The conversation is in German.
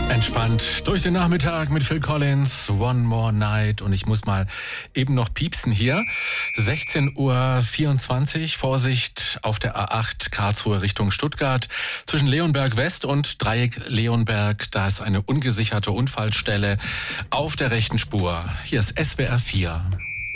Entspannt durch den Nachmittag mit Phil Collins, One More Night. Und ich muss mal eben noch piepsen hier. 16:24 Uhr, Vorsicht auf der A8 Karlsruhe Richtung Stuttgart. Zwischen Leonberg West und Dreieck Leonberg, da ist eine ungesicherte Unfallstelle auf der rechten Spur. Hier ist SWR 4.